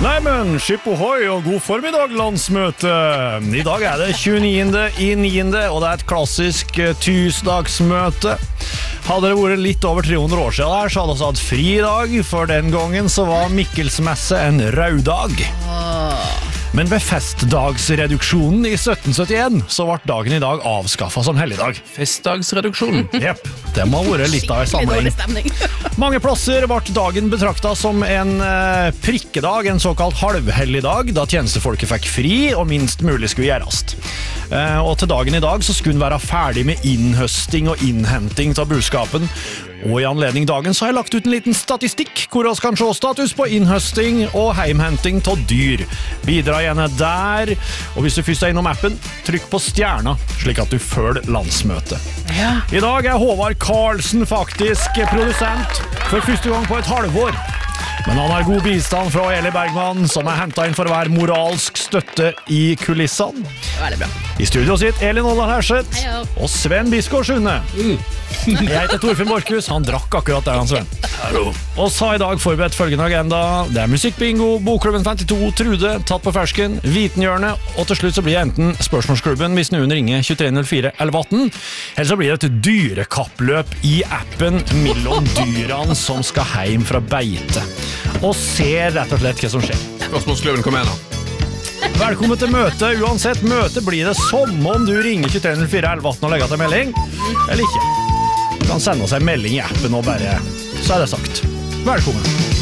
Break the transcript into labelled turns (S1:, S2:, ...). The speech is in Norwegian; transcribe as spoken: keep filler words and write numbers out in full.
S1: Nei, men skip ohoi og god formiddag, landsmøte. I dag er det tjueniende i niende, og det er et klassisk tusendagsmøte. Hadde det vært litt over tre hundre år siden der, så hadde vi hatt fri i dag, for den gangen så var Mikkelsmesse en røddag. Men ved festdagsreduksjonen i sytten syttien så ble dagen i dag avskaffet som helligdag.
S2: Festdagsreduksjonen?
S1: Jepp, det må ha vært litt av en samling. Mange plasser ble dagen betraktet som en eh, prikkedag, en såkalt halvhelligdag, da tjenestefolket fikk fri og minst mulig skulle gjøres. Eh, og til dagen i dag så skulle den være ferdig med innhøsting og innhenting av buskapen. Og i anledning dagen så har jeg lagt ut en liten statistikk hvor vi kan se status på innhøsting og heimhenting av dyr. Bidra gjerne der, og hvis du først er innom appen, trykk på stjerna slik at du følger landsmøtet.
S2: Ja.
S1: I dag er Håvard Karlsen faktisk produsent for første gang på et halvår. Men han har god bistand fra Eli Bergman, som er hentet inn for å være moralsk støtte i kulissene.
S2: Veldig bra.
S1: I studio sitt Elin Oldal Herseth og Sven Biskår Sunne. Mm. Jeg heter Torfinn Borchhus, han drakk akkurat der han Sven. Hallo. Og så har i dag forberedt følgende agenda. Det er musikkbingo, Bokklubben femtito, Trude, Tatt på fersken, Vitenhjørne, og til slutt så blir det enten Spørsmålsklubben hvis noen ringer tjuetre null fire elleve atten, eller så blir det et dyrekappløp i appen mellom dyrene som skal hjem fra beite. Og ser rett og slett hva som skjer.
S2: Spørsmålsklubben, kom igjen da.
S1: Velkommen til møte. Uansett møte blir det som om du ringer tjuetre null fire elleve atten og legger til melding, eller ikke. Du kan sende oss en melding i appen og bare, så er det sagt. Velkommen.